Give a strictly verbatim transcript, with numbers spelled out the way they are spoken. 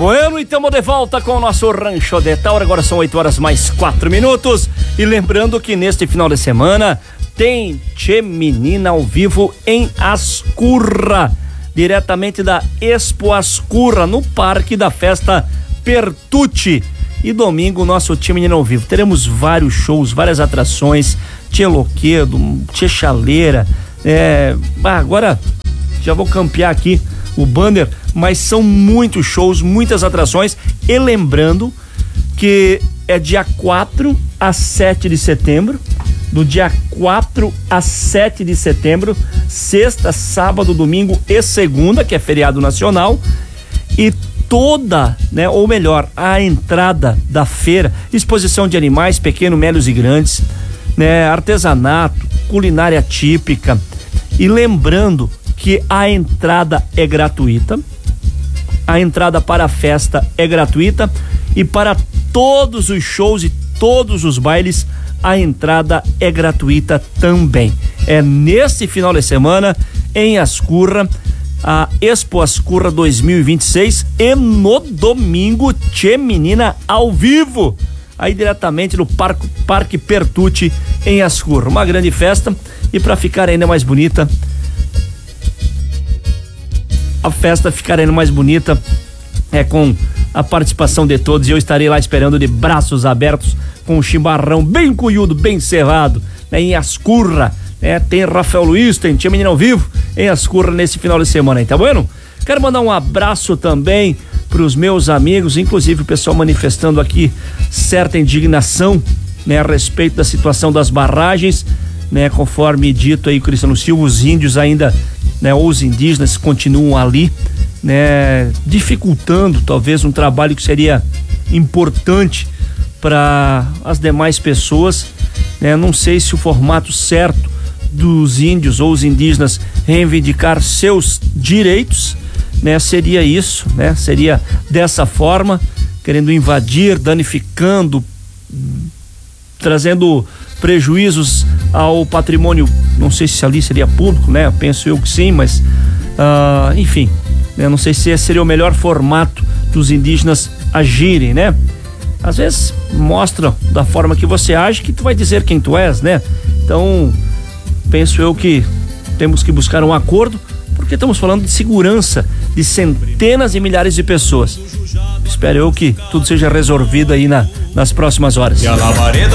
Bueno, e estamos de volta com o nosso Rancho de Tauro. Agora são oito horas mais quatro minutos. E lembrando que neste final de semana tem Tchê Menina ao vivo em Ascurra, diretamente da Expo Ascurra, no Parque da Festa Pertucci. E domingo, nosso Tchê Menina ao vivo. Teremos vários shows, várias atrações. Tchê Loquedo, Tchê Chaleira. É, agora já vou campear aqui o banner, mas são muitos shows, muitas atrações. E lembrando que é dia quatro a sete de setembro, do dia quatro a sete de setembro, sexta, sábado, domingo e segunda, que é feriado nacional, e toda, né, ou melhor, a entrada da feira, exposição de animais, pequenos, médios e grandes, né, artesanato, culinária típica. E lembrando que a entrada é gratuita, a entrada para a festa é gratuita, e para todos os shows e todos os bailes a entrada é gratuita também. É nesse final de semana em Ascurra, a Expo Ascurra dois mil e vinte e seis, e no domingo Tchê Menina ao vivo, aí diretamente no Parque, Parque Pertucci em Ascurra. Uma grande festa, e para ficar ainda mais bonita, a festa ficar ainda mais bonita é com a participação de todos, e eu estarei lá esperando de braços abertos, com um chimarrão bem cunhudo, bem cerrado, né, em Ascurra, né? Tem Rafael Luiz, tem Tchê Menina ao vivo em Ascurra nesse final de semana, hein, tá bueno? Quero mandar um abraço também pros meus amigos, inclusive o pessoal manifestando aqui certa indignação, né, a respeito da situação das barragens, né, conforme dito aí, Cristiano Silva, os índios ainda, né, ou os indígenas continuam ali, né, dificultando talvez um trabalho que seria importante para as demais pessoas, né? Não sei se o formato certo dos índios ou os indígenas reivindicar seus direitos, né, seria isso, né? Seria dessa forma, querendo invadir, danificando, trazendo prejuízos ao patrimônio. Não sei se ali seria público, né? Penso eu que sim, mas uh, enfim, né? Não sei se esse seria o melhor formato dos indígenas agirem, né? Às vezes mostra da forma que você age que tu vai dizer quem tu és, né? Então, penso eu que temos que buscar um acordo, porque estamos falando de segurança de centenas e milhares de pessoas. Espero eu que tudo seja resolvido aí na, nas próximas horas.